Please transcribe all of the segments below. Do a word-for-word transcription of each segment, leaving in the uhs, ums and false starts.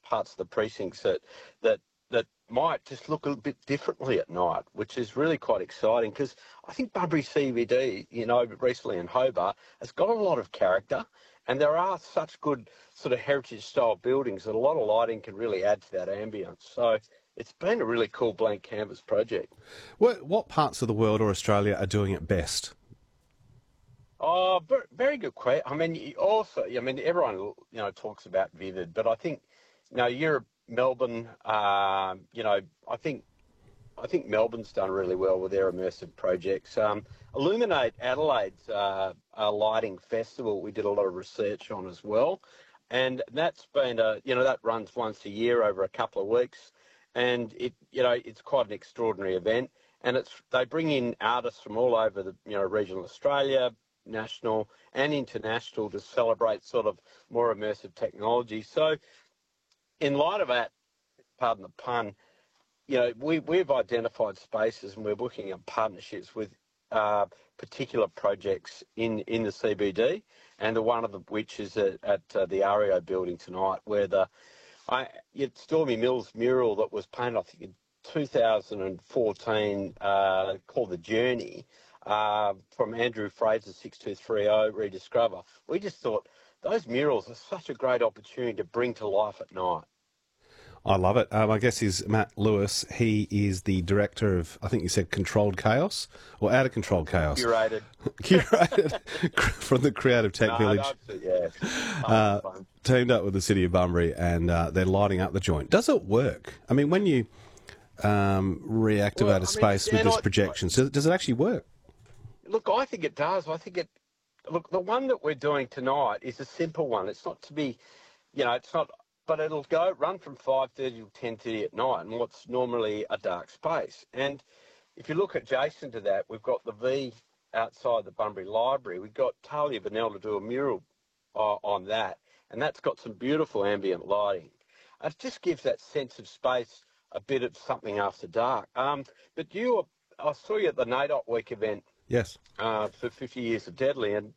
parts of the precincts that that that might just look a bit differently at night, which is really quite exciting because I think Bunbury C B D, you know, recently in Hobart, has got a lot of character, and there are such good sort of heritage-style buildings that a lot of lighting can really add to that ambience. So it's been a really cool blank canvas project. What, what parts of the world or Australia are doing it best? Oh, ver- very good question. I mean, you also, I mean, everyone, you know, talks about Vivid, but I think, you know, Europe, Melbourne, um, you know, I think, I think Melbourne's done really well with their immersive projects. Um, Illuminate Adelaide's uh, uh, lighting festival, we did a lot of research on as well, and that's been a, you know, that runs once a year over a couple of weeks, and it, you know, it's quite an extraordinary event, and it's they bring in artists from all over the, you know, regional Australia, national and international to celebrate sort of more immersive technology. So in light of that, pardon the pun, you know, we, we've identified spaces and we're working on partnerships with uh, particular projects in, in the C B D, and the one of the, which is at, at uh, the R E O building tonight, where the I, it's Stormy Mills mural that was painted, I think, in two thousand fourteen, uh, called The Journey, uh, from Andrew Fraser six two three zero Rediscover. We just thought those murals are such a great opportunity to bring to life at night. I love it. Um, I guess he's Matt Lewis. He is the director of, I think you said Controlled Chaos, or Out of Controlled Chaos. Curated. Curated from the Creative Tech no, Village. Absolutely, yeah. Uh, fun. Teamed up with the City of Bunbury, and uh, they're lighting up the joint. Does it work? I mean, when you um, reactivate Well, I a mean, space with yeah, this not- projection, so does it actually work? Look, I think it does. I think it. Look, the one that we're doing tonight is a simple one. It's not to be, you know, it's not, but it'll go run from five thirty to ten thirty at night, and what's normally a dark space. And if you look adjacent to that, we've got the V outside the Bunbury Library. We've got Talia Bennell to do a mural uh, on that, and that's got some beautiful ambient lighting. It just gives that sense of space, a bit of something after dark. Um, but you, I saw you at the NAIDOT Week event. Yes. Uh, for fifty years of Deadly, and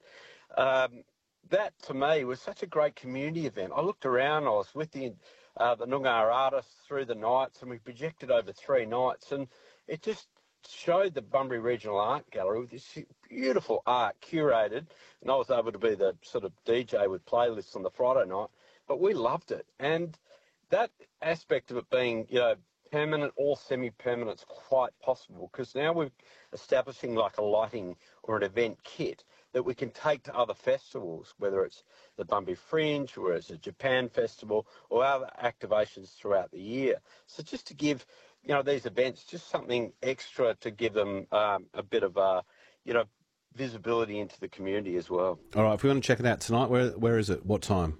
um, that to me was such a great community event. I looked around, I was with the uh, the Noongar artists through the nights, and we projected over three nights, and it just showed the Bunbury Regional Art Gallery with this beautiful art curated, and I was able to be the sort of D J with playlists on the Friday night, but we loved it. And that aspect of it being, you know, permanent or semi-permanent is quite possible, because now we're establishing like a lighting or an event kit that we can take to other festivals, whether it's the Bunbury Fringe, or it's a Japan festival, or other activations throughout the year. So just to give, you know, these events just something extra to give them um, a bit of, uh, you know, visibility into the community as well. All right, if we want to check it out tonight, where where is it? What time?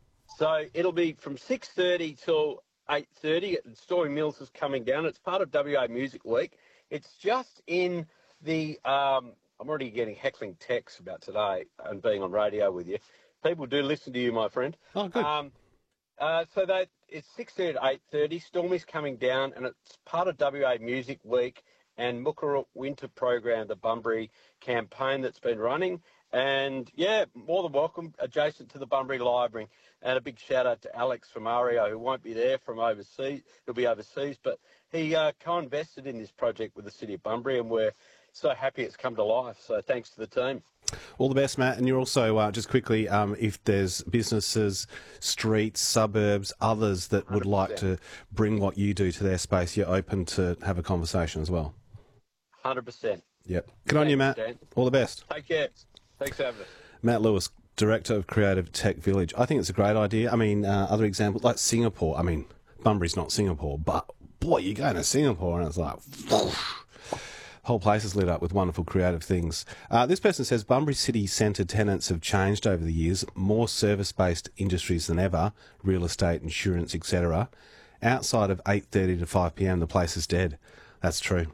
So it'll be from six thirty till eight thirty. Stormy Mills is coming down. It's part of W A Music Week. It's just in the, um, I'm already getting heckling texts about today and being on radio with you. People do listen to you, my friend. Oh, good. Um, uh, so that it's six thirty to eight thirty. Stormy's coming down, and it's part of W A Music Week and Mookerrook Winter Program, the Bunbury campaign that's been running. And, yeah, more than welcome, adjacent to the Bunbury Library. And a big shout-out to Alex from Ario, who won't be there from overseas. He'll be overseas, but he uh, co-invested in this project with the City of Bunbury, and we're so happy it's come to life. So thanks to the team. All the best, Matt. And you're also, uh, just quickly, um, if there's businesses, streets, suburbs, others that would like one hundred percent. to bring what you do to their space, you're open to have a conversation as well. one hundred percent. Yep. Good on you, Matt. Dan. All the best. Take care. Thanks for having us. Matt Lewis, Director of Creative Tech Village. I think it's a great idea. I mean, uh, other examples, like Singapore. I mean, Bunbury's not Singapore, but boy, you go to Singapore and it's like, whoosh, whole place is lit up with wonderful creative things. Uh, this person says Bunbury City Centre tenants have changed over the years, more service-based industries than ever, real estate, insurance, et cetera. Outside of eight thirty to five p m, the place is dead. That's true.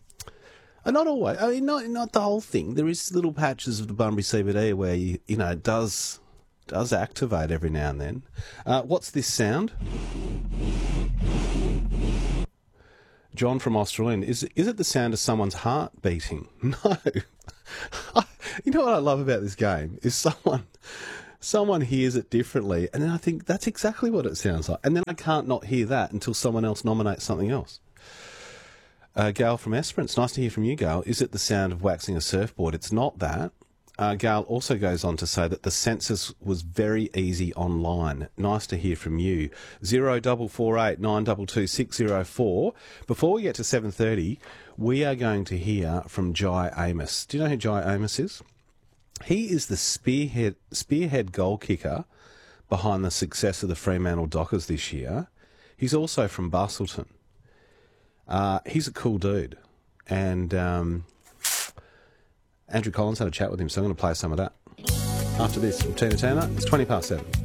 And not always. I mean, not not the whole thing. There is little patches of the Bunbury C B D where you you know it does does activate every now and then. Uh, what's this sound? John from Australian. Is is it the sound of someone's heart beating? No. You know what I love about this game is someone someone hears it differently, and then I think that's exactly what it sounds like. And then I can't not hear that until someone else nominates something else. Uh, Gail from Esperance, nice to hear from you, Gail. Is it the sound of waxing a surfboard? It's not that. Uh, Gail also goes on to say that the census was very easy online. Nice to hear from you. Zero double four eight nine two two six zero four. Before we get to seven thirty, we are going to hear from Jai Amos. Do you know who Jai Amos is? He is the spearhead spearhead goal kicker behind the success of the Fremantle Dockers this year. He's also from Bustleton. Uh, he's a cool dude, and um, Andrew Collins had a chat with him, so I'm going to play some of that after this from Tina Turner. It's twenty past seven.